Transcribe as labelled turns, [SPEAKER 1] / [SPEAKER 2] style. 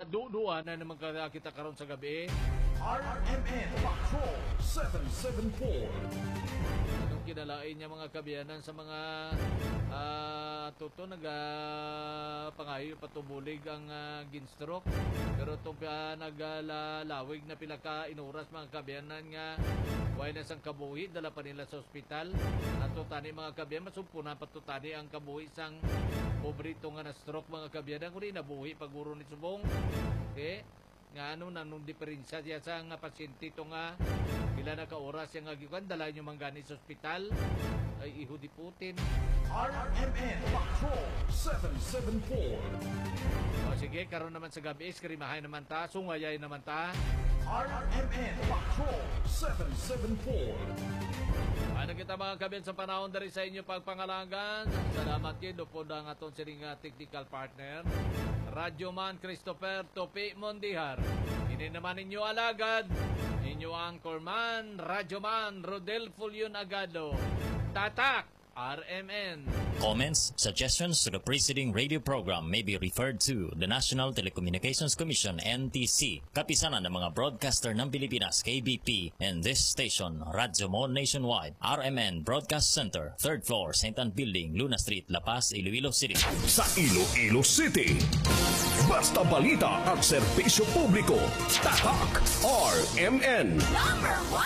[SPEAKER 1] duduan na naman kita karon sa gabi.
[SPEAKER 2] RMN Patrol 774.
[SPEAKER 1] Anong kinalain niya mga kabiyanan sa mga pangayo patubulig ang ginstroke. Pero itong naglalawig na pila ka inuras mga kabiyanan nga why na sang kabuhi, dala pa nila sa ospital. At tani mga kabiyanan, masumpunan patutani ang kabuhi sang pobrito nga na stroke mga kabiyanan. Kung nabuhi paguro ni Subong. Okay? Nga nung diferensya siya sa nga pasyente ito nga pila na ka oras yung agikan, dala nyo manggani sa ospital ay ihudi Putin.
[SPEAKER 2] RMN Patrol 774.
[SPEAKER 1] O sige, karon naman sa gabi, skrimahay naman ta, sungayay naman ta.
[SPEAKER 2] RMN Patrol 774.
[SPEAKER 1] Ano kita mga kabin sa panahon dari sa inyo pagpangalangan. Salamat kayo po ang atong sining technical partner. Radyoman Christopher Topi Mondihar. Ini naman ninyo alagad. Inyo anchorman, Radyoman Rodel Fulion Agado. Tatak! RMN.
[SPEAKER 3] Comments, suggestions to the preceding radio program may be referred to the National Telecommunications Commission, NTC, kapisanan ng mga broadcaster ng Pilipinas, KBP, and this station, Radyo Mon Nationwide, RMN Broadcast Center, 3rd floor, St. Anne Building, Luna Street, La Paz, Iloilo City.
[SPEAKER 4] Sa Iloilo City, basta balita at serbisyo publiko, Tatak RMN.
[SPEAKER 5] #1